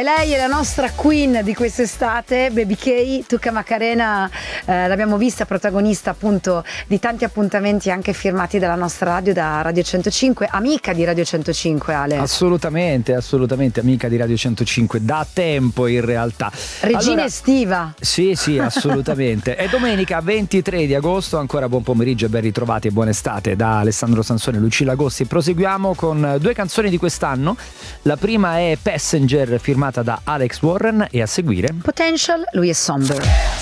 lei è la nostra queen di quest'estate, Baby K. Tuca Macarena, l'abbiamo vista protagonista appunto di tanti appuntamenti anche firmati dalla nostra radio, da Radio 105, amica di Radio 105, Ale. Assolutamente amica di Radio 105 da tempo in realtà. Regina estiva. Sì, assolutamente. È domenica 23 di agosto, ancora buon pomeriggio e ben ritrovati e buona estate da Alessandro Sansone e Lucilla Agossi. Proseguiamo con due canzoni di quest'anno. La prima è Passenger, firmata da Alex Warren, e a seguire Potential, lui è Somber.